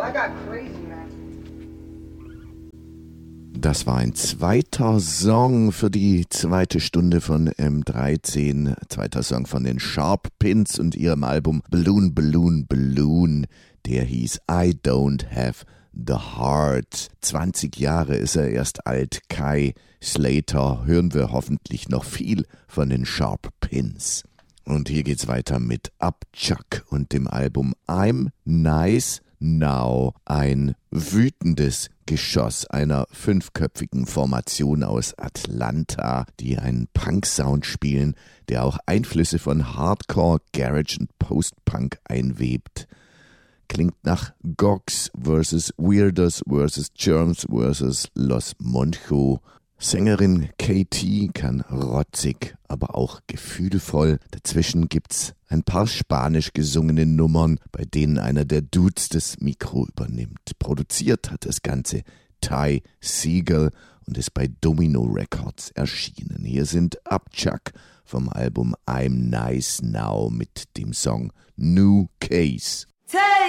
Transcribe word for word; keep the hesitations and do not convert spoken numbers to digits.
Das war ein zweiter Song für die zweite Stunde von M dreizehn. Zweiter Song von den Sharp Pins und ihrem Album Balloon, Balloon, Balloon. Der hieß I Don't Have the Heart. zwanzig Jahre ist er erst alt. Kai Slater, hören wir hoffentlich noch viel von den Sharp Pins. Und hier geht's weiter mit Upchuck und dem Album I'm Nice Now. Ein wütendes Geschoss einer fünfköpfigen Formation aus Atlanta, die einen Punk-Sound spielen, der auch Einflüsse von Hardcore, Garage und Post-Punk einwebt. Klingt nach Gogs versus Weirdos versus Germs versus Los Moncho. Sängerin K T kann rotzig, aber auch gefühlvoll. Dazwischen gibt's ein paar spanisch gesungene Nummern, bei denen einer der Dudes das Mikro übernimmt. Produziert hat das Ganze Ty Segall und ist bei Domino Records erschienen. Hier sind Upchuck vom Album I'm Nice Now mit dem Song New Case. Take